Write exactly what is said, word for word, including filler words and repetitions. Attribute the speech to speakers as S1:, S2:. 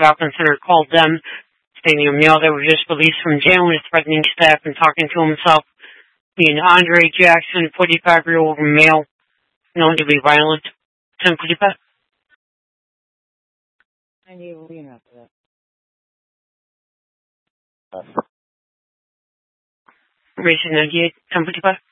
S1: Falcon Center called them, stating a male that was just released from jail was threatening staff and talking to himself, being Andre Jackson, forty-five-year-old male, known to be violent. ten forty-five.
S2: I need to lean after that.
S1: Racing ninety-eight, ten forty-five.